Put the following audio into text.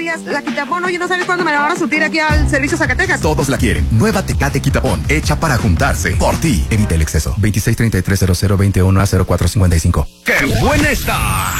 Marías, la Quitapón, oye, ¿no sabes cuándo me la van a surtir aquí al servicio Zacatecas? Todos la quieren. Nueva Tecate Quitapón, hecha para juntarse. Por ti. Evita el exceso. 26330021 a 0455. ¡Qué buena está!